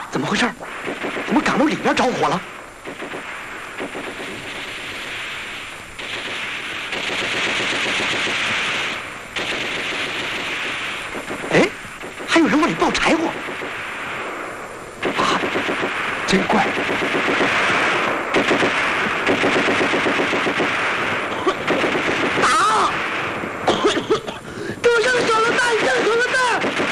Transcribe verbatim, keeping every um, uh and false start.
怎么回事？怎么岗楼里边着火了？哎，还有人往里抱柴火。啊，真怪！